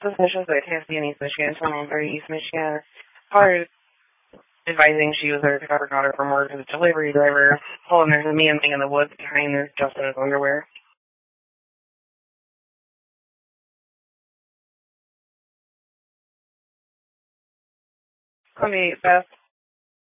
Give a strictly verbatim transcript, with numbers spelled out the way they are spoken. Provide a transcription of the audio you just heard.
suspicious at K F C in East Michigan, twenty-nine thirty East Michigan. Caller advising she was there to cover got her from work as a delivery driver. Told him there's a man thing in the woods behind her just in his underwear. Columbia Beth.